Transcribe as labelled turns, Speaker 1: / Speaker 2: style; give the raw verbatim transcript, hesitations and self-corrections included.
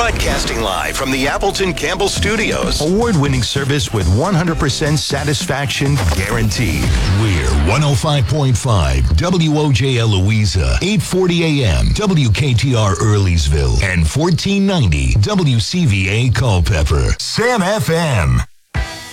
Speaker 1: Broadcasting live from the Appleton Campbell Studios.
Speaker 2: Award-winning service with one hundred percent satisfaction guaranteed.
Speaker 3: We're one oh five point five W O J L Louisa, eight forty A M W K T R Earlysville, and fourteen ninety W C V A Culpeper. Sam F M.